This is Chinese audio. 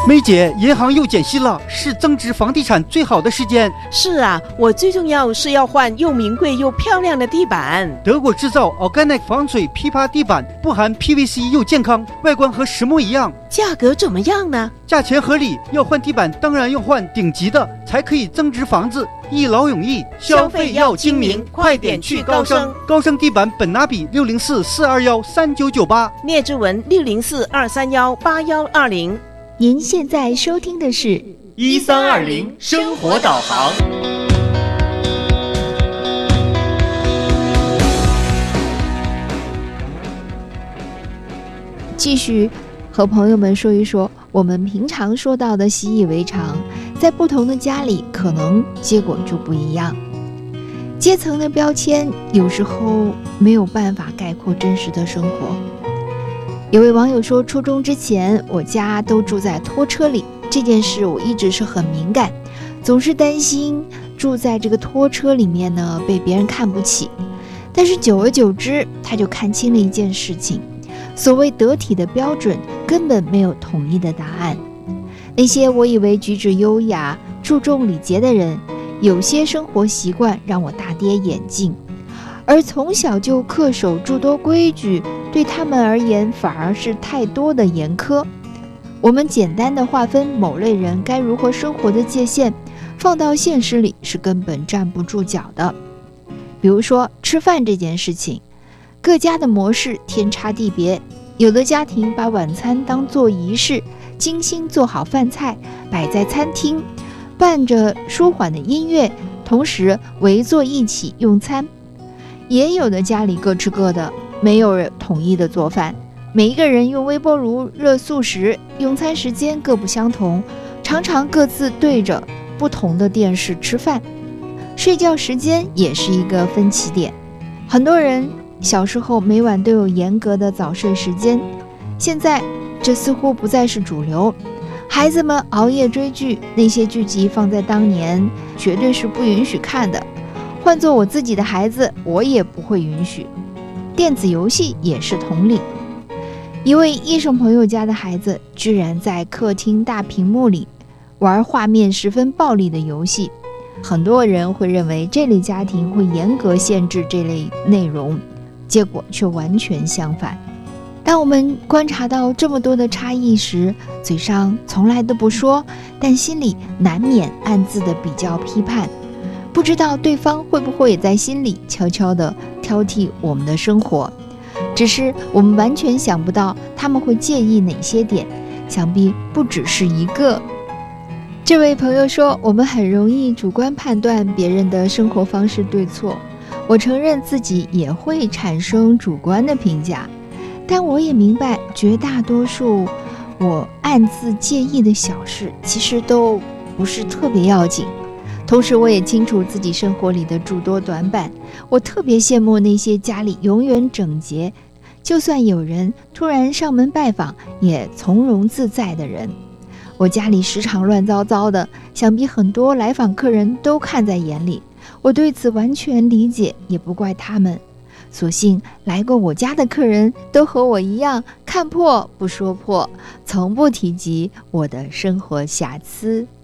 梅姐，银行又减息了，是增值房地产最好的时间。 是啊，我最重要是要换又名贵又漂亮的地板。 德国制造 Organic 防水批发地板，不含 PVC 又健康，外观和实木一样。 价格怎么样呢？ 价钱合理，要换地板当然要换顶级的，才可以增值房子，一劳永逸。 消费要精明，快点去高升。 高升地板本拿比604-421-3998， 聂志文604-231-8120。 您现在收听的是 1320生活导航。 继续和朋友们说一说我们平常说到的习以为常，在不同的家里可能结果就不一样。阶层的标签有时候没有办法概括真实的生活。有位网友说，初中之前我家都住在拖车里，这件事我一直是很敏感，总是担心住在这个拖车里面呢被别人看不起。但是久而久之，他就看清了一件事情，所谓得体的标准根本没有统一的答案。那些我以为举止优雅、注重礼节的人，有些生活习惯让我大跌眼镜，而从小就恪守诸多规矩，对他们而言反而是太多的严苛。我们简单的划分某类人该如何生活的界限，放到现实里是根本站不住脚的。比如说吃饭这件事情，各家的模式天差地别，有的家庭把晚餐当作仪式，精心做好饭菜摆在餐厅，伴着舒缓的音乐，同时围坐一起用餐。也有的家里各吃各的，没有人统一的做饭，每一个人用微波炉热速食，用餐时间各不相同，常常各自对着不同的电视吃饭。睡觉时间也是一个分歧点，很多人小时候每晚都有严格的早睡时间，现在这似乎不再是主流。孩子们熬夜追剧，那些剧集放在当年绝对是不允许看的，换做我自己的孩子，我也不会允许。电子游戏也是同理。一位医生朋友家的孩子居然在客厅大屏幕里玩画面十分暴力的游戏，很多人会认为这类家庭会严格限制这类内容，结果却完全相反。当我们观察到这么多的差异时，嘴上从来都不说，但心里难免暗自的比较批判，不知道对方会不会也在心里悄悄地挑剔我们的生活，只是我们完全想不到他们会介意哪些点，想必不只是一个。这位朋友说，我们很容易主观判断别人的生活方式对错，我承认自己也会产生主观的评价，但我也明白绝大多数我暗自介意的小事其实都不是特别要紧。同时我也清楚自己生活里的诸多短板，我特别羡慕那些家里永远整洁，就算有人突然上门拜访也从容自在的人。我家里时常乱糟糟的，想必很多来访客人都看在眼里，我对此完全理解，也不怪他们。所幸来过我家的客人都和我一样，看破不说破，从不提及我的生活瑕疵。